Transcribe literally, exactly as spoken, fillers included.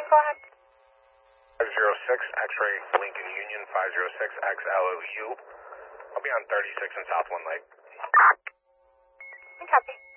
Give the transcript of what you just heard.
go ahead. five zero six X-ray Lincoln Union five zero six X L O U. I'll be on thirty-six in South One Lake. Copy.